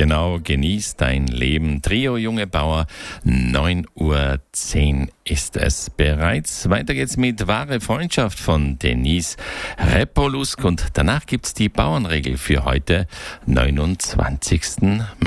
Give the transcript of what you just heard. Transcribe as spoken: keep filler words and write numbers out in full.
Genau, genieß dein Leben. Trio Junge Bauer, neun Uhr zehn ist es bereits. Weiter geht's mit Wahre Freundschaft von Denise Repolusk und danach gibt's die Bauernregel für heute, neunundzwanzigsten